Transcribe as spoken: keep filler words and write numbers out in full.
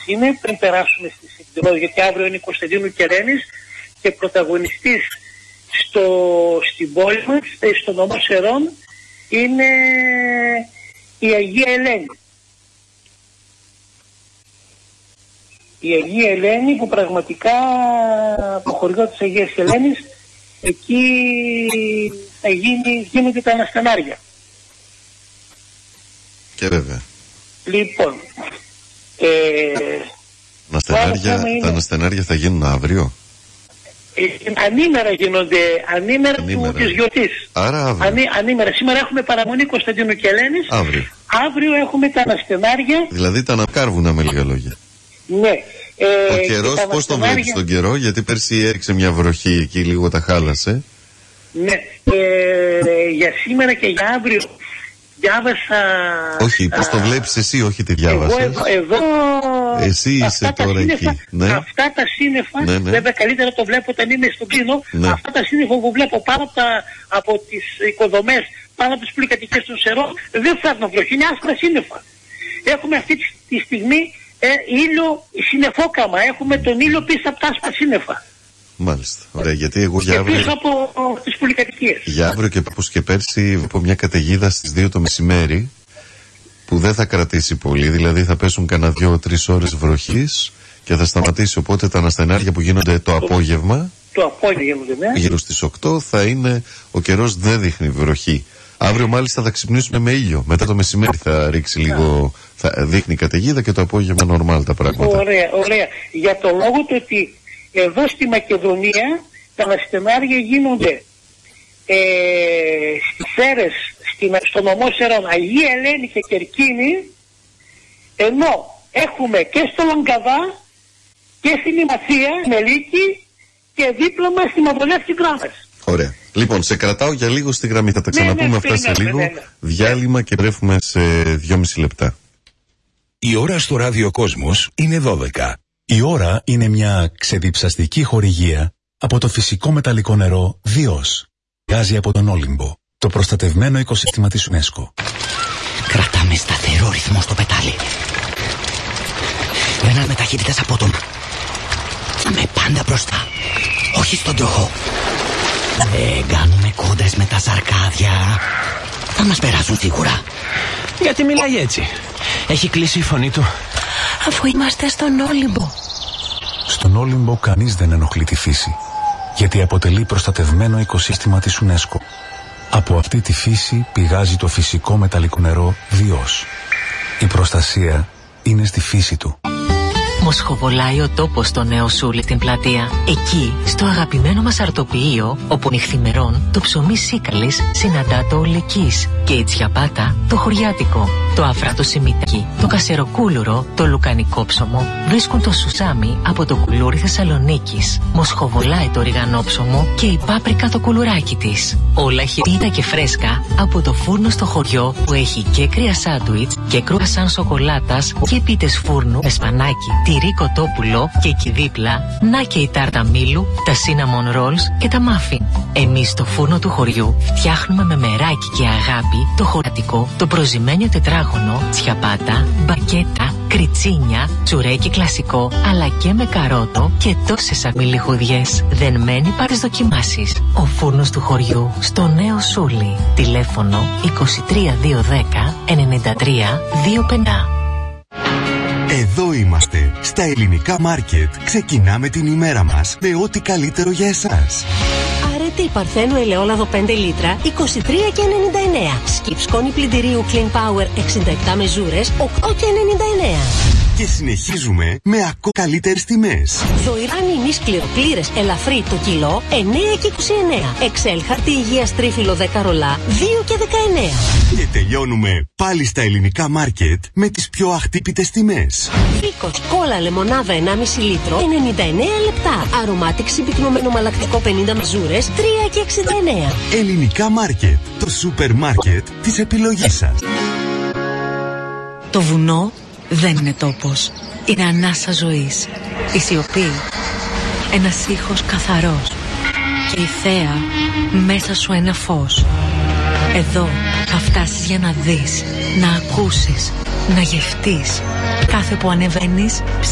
είναι πριν περάσουμε στις εκδηλώσεις, γιατί αύριο είναι Κωνσταντίνου Κεραίνης και πρωταγωνιστής στο, στην πόλη μας, στο νομό Σερών, είναι η Αγία Ελένη. Η Αγία Ελένη που πραγματικά το χωριό της Αγίας Ελένης, εκεί θα γίνει, γίνονται τα αναστενάρια. Και βέβαια. Λοιπόν, ε, αναστενάρια, είναι, τα αναστενάρια θα γίνουν αύριο. Ε, ανήμερα γίνονται, ανήμερα, ανήμερα. Του, της γιορτής. Άρα αύριο. Ανή, ανήμερα. Σήμερα έχουμε παραμονή Κωνσταντίνου Κελένης. Αύριο. Αύριο έχουμε τα αναστενάρια. Δηλαδή τα ανακάρβουνα με λίγα λόγια. Ναι. Ε, ο καιρός πώς τον βλέπεις τον καιρό, γιατί πέρσι έριξε μια βροχή εκεί, λίγο τα χάλασε. Ναι. Ε, για σήμερα και για αύριο διάβασα... Όχι, πώς το βλέπεις εσύ, όχι τι διάβασες. Εγώ εδώ... Εσύ είσαι τώρα σύννεφα, εκεί. Ναι. Αυτά τα σύννεφα, ναι, ναι. βέβαια καλύτερα το βλέπω όταν είμαι στον Κλίνο, ναι. Αυτά τα σύννεφα που βλέπω πάνω από, τα, από τις οικοδομές, πάνω από τις πολυκατοικίες των Σερών, δεν φέρνουν βροχή, είναι άσπρα σύννεφα. Έχουμε αυτή τη στιγμή ε, ήλιο, συννεφόκαμα, έχουμε τον ήλιο πίσω από τα άσπρα σύννεφα. Μάλιστα. Ωραία, γιατί εγώ για αύριο. Και πίσω από τις πολυκατοικίες. Για αύριο και όπως και πέρσι, από μια καταιγίδα στις δύο το μεσημέρι, που δεν θα κρατήσει πολύ, δηλαδή θα πέσουν κανένα δύο-τρεις ώρες βροχής και θα σταματήσει. Οπότε τα αναστενάρια που γίνονται το απόγευμα, το απόγευμα γίνονται, ναι. Γύρω στις οκτώ θα είναι, ο καιρός δεν δείχνει βροχή. Αύριο μάλιστα θα ξυπνήσουμε με ήλιο. Μετά το μεσημέρι θα ρίξει λίγο, θα δείχνει καταιγίδα και το απόγευμα νορμάλ τα πράγματα. Ωραία, ωραία. Για το λόγο του ότι εδώ στη Μακεδονία τα αναστενάρια γίνονται ε, στις Σέρες, στο νομό Σερών, Αγία Ελένη και Κερκίνη, ενώ έχουμε και στο Λαγκαδά και στην Ημαθία, Μελίκη και δίπλα μας στη Μαυρολεύκη Γράμμες. Ωραία. Λοιπόν, σε κρατάω για λίγο στη γραμμή. Θα τα ξαναπούμε ναι, ναι, αυτά σε λίγο. Ναι, ναι. Διάλειμμα και βρέφουμε σε δυόμιση λεπτά. Η ώρα στο Ράδιο Κόσμος είναι δώδεκα. Η ώρα είναι μια ξεδιψαστική χορηγία από το φυσικό μεταλλικό νερό Διός. Βγάζει από τον Όλυμπο, το προστατευμένο οικοσύστημα της UNESCO. Κρατάμε σταθερό ρυθμό στο πετάλι. Βαίνας με ταχύτητας απότομα. Θα με πάντα μπροστά. Όχι στον τροχό. Δεν κάνουμε κόντρες με τα σαρκάδια. Θα μας περάσουν σίγουρα. Γιατί μιλάει έτσι? Έχει κλείσει η φωνή του. Αφού είμαστε στον Όλυμπο. Στον Όλυμπο κανείς δεν ενοχλεί τη φύση, γιατί αποτελεί προστατευμένο οικοσύστημα της UNESCO. Από αυτή τη φύση πηγάζει το φυσικό μεταλλικό νερό Διός. Η προστασία είναι στη φύση του. Μοσχοβολάει ο τόπος στο Νέο Σούλη στην πλατεία. Εκεί, στο αγαπημένο μας αρτοποιείο, όπου νυχθημερών το ψωμί σίκαλης συναντά το ολικής και η τσιαπάτα το χωριάτικο. Το αφράτο σιμιτάκι, το κασεροκούλουρο, το λουκανικό ψωμο βρίσκουν το σουσάμι από το κουλούρι Θεσσαλονίκης. Μοσχοβολάει το ριγανόψωμο και η πάπρικα το κουλουράκι της. Όλα χυρίτα και φρέσκα από το φούρνο στο χωριό που έχει και κρύα σάντουιτς και κρουασάν σοκολάτας και πίτες φούρνου με σπανάκι, τυρί κοτόπουλο και εκεί δίπλα να και η τάρτα μήλου, τα cinnamon rolls και τα muffin. Εμείς στο φούρνο του χωριού φτιάχνουμε με μεράκι και αγάπη το χωρατικό, το προζυμένιο τετράγωνο, τσιαπάτα, μπακέτα, κριτσίνια, τσουρέκι κλασικό, αλλά και με καρότο και τόσες αμυλιχουδιές. Δεν μένει πάρεις δοκιμάσεις. Ο φούρνος του χωριού στο Νέο Σούλη. Τηλέφωνο είκοσι τρία διακόσια δέκα ενενήντα τρία διακόσια πενήντα. Εδώ είμαστε, στα Ελληνικά Μάρκετ. Ξεκινάμε την ημέρα μας με ό,τι καλύτερο για εσάς. Αρετή Παρθένου ελαιόλαδο πέντε λίτρα, είκοσι τρία και ενενήντα εννέα. Σκιπ σκόνη πλυντηρίου Clean Power εξήντα επτά μεζούρες, οκτώ και ενενήντα εννέα. Και συνεχίζουμε με ακόμα καλύτερες τιμές. Δοϊράνι μη σκληροπλήρες ελαφρύ το κιλό, εννέα και είκοσι εννέα. Εξέλ χαρτί υγείας τρίφυλλο δέκα ρολά, δύο και δεκαεννέα. Και τελειώνουμε πάλι στα Ελληνικά Μάρκετ με τις πιο αχτύπητες τιμές. Φίκος κόλλα λεμονάδα ενάμιση λίτρο, ενενήντα εννέα λεπτά. Αρωμάτιξ συμπυκνωμένο μαλακτικό πενήντα μεζούρες, τρία και εξήντα εννέα. Ελληνικά Μάρκετ, το σούπερ μάρκετ της επιλογής σας. Το βουνό δεν είναι τόπος. Είναι ανάσα ζωής. Η σιωπή. Ένας ήχος καθαρός. Και η θέα μέσα σου ένα φως. Εδώ θα φτάσεις για να δεις, να ακούσεις, να γευτείς. Κάθε που ανεβαίνεις